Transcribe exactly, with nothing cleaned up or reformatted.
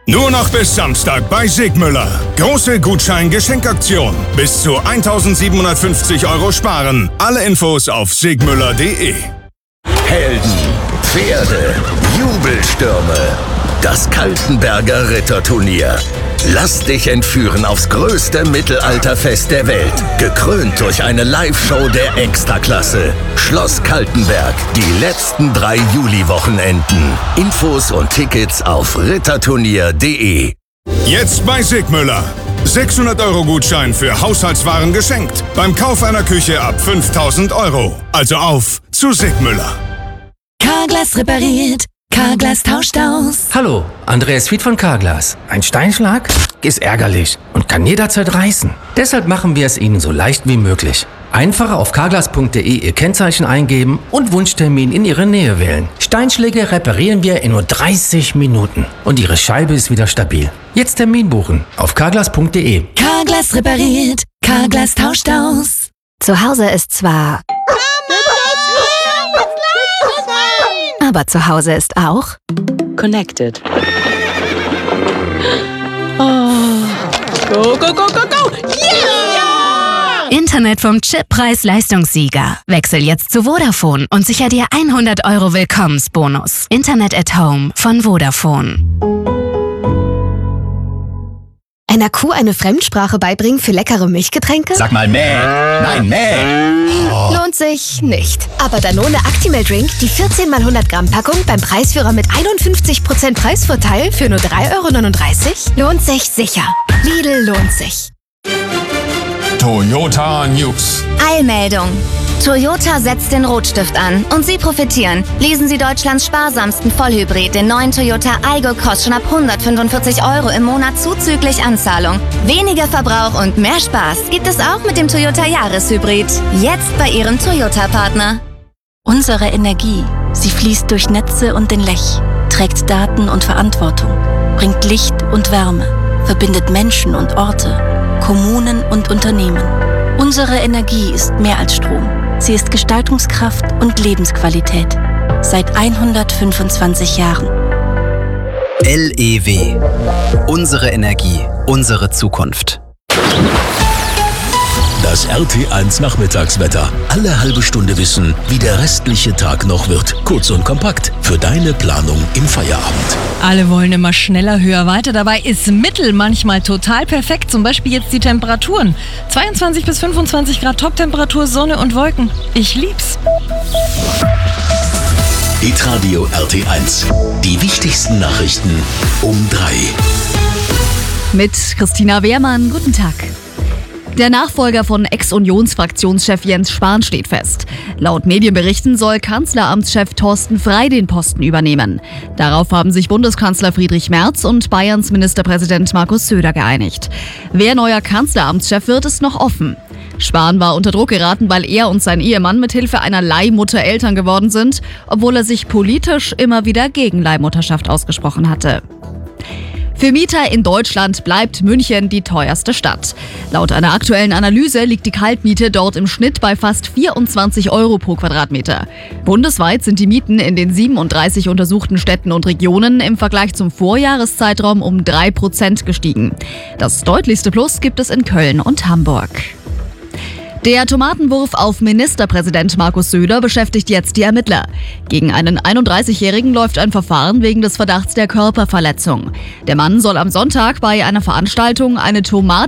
Nur noch bis Samstag bei Sigmüller. Große Gutschein-Geschenkaktion. Bis zu eintausendsiebenhundertfünfzig Euro sparen. Alle Infos auf sigmüller punkt de. Helden, Pferde, Jubelstürme. Das Kaltenberger Ritterturnier. Lass dich entführen aufs größte Mittelalterfest der Welt. Gekrönt durch eine Live-Show der Extraklasse. Schloss Kaltenberg. Die letzten drei Juli-Wochenenden. Infos und Tickets auf ritterturnier punkt de. Jetzt bei Sigmüller. sechshundert Euro Gutschein für Haushaltswaren geschenkt. Beim Kauf einer Küche ab fünftausend Euro. Also auf zu Sigmüller. Carglass repariert. Carglass tauscht aus. Hallo, Andreas Fied von Carglass. Ein Steinschlag ist ärgerlich und kann jederzeit reißen. Deshalb machen wir es Ihnen so leicht wie möglich. Einfach auf carglass punkt de Ihr Kennzeichen eingeben und Wunschtermin in Ihre Nähe wählen. Steinschläge reparieren wir in nur dreißig Minuten und Ihre Scheibe ist wieder stabil. Jetzt Termin buchen auf carglass punkt de. Carglass repariert. Carglass tauscht aus. Zu Hause ist zwar... Aber zu Hause ist auch... Connected. Oh. Go, go, go, go, go! Yeah! Internet vom Chip Preis-Leistungssieger. Wechsel jetzt zu Vodafone und sicher dir hundert Euro Willkommensbonus. Internet at Home von Vodafone. Einer Kuh eine Fremdsprache beibringen für leckere Milchgetränke? Sag mal mäh. Nein, mäh. Oh. Lohnt sich nicht. Aber Danone Actimel Drink, die vierzehn mal hundert Gramm Packung beim Preisführer mit einundfünfzig Prozent Preisvorteil für nur drei Euro neununddreißig? Lohnt sich sicher. Lidl lohnt sich. Toyota News. Eilmeldung. Toyota setzt den Rotstift an und Sie profitieren. Lesen Sie Deutschlands sparsamsten Vollhybrid, den neuen Toyota Aygo, kostet schon ab hundertfünfundvierzig Euro im Monat zuzüglich Anzahlung. Weniger Verbrauch und mehr Spaß gibt es auch mit dem Toyota Jahreshybrid. Jetzt bei Ihrem Toyota-Partner. Unsere Energie, sie fließt durch Netze und den Lech, trägt Daten und Verantwortung, bringt Licht und Wärme, verbindet Menschen und Orte, Kommunen und Unternehmen. Unsere Energie ist mehr als Strom. Sie ist Gestaltungskraft und Lebensqualität. Seit hundertfünfundzwanzig Jahren. L E W. Unsere Energie, unsere Zukunft. Das R T eins Nachmittagswetter. Alle halbe Stunde wissen, wie der restliche Tag noch wird. Kurz und kompakt für deine Planung im Feierabend. Alle wollen immer schneller, höher, weiter. Dabei ist Mittel manchmal total perfekt. Zum Beispiel jetzt die Temperaturen. zweiundzwanzig bis fünfundzwanzig Grad Toptemperatur, Sonne und Wolken. Ich lieb's. Hitradio R T eins. Die wichtigsten Nachrichten um drei. Mit Christina Wehrmann. Guten Tag. Der Nachfolger von Ex-Unionsfraktionschef Jens Spahn steht fest. Laut Medienberichten soll Kanzleramtschef Thorsten Frey den Posten übernehmen. Darauf haben sich Bundeskanzler Friedrich Merz und Bayerns Ministerpräsident Markus Söder geeinigt. Wer neuer Kanzleramtschef wird, ist noch offen. Spahn war unter Druck geraten, weil er und sein Ehemann mithilfe einer Leihmutter Eltern geworden sind, obwohl er sich politisch immer wieder gegen Leihmutterschaft ausgesprochen hatte. Für Mieter in Deutschland bleibt München die teuerste Stadt. Laut einer aktuellen Analyse liegt die Kaltmiete dort im Schnitt bei fast vierundzwanzig Euro pro Quadratmeter. Bundesweit sind die Mieten in den siebenunddreißig untersuchten Städten und Regionen im Vergleich zum Vorjahreszeitraum um drei Prozent gestiegen. Das deutlichste Plus gibt es in Köln und Hamburg. Der Tomatenwurf auf Ministerpräsident Markus Söder beschäftigt jetzt die Ermittler. Gegen einen einunddreißigjährigen läuft ein Verfahren wegen des Verdachts der Körperverletzung. Der Mann soll am Sonntag bei einer Veranstaltung eine Tomate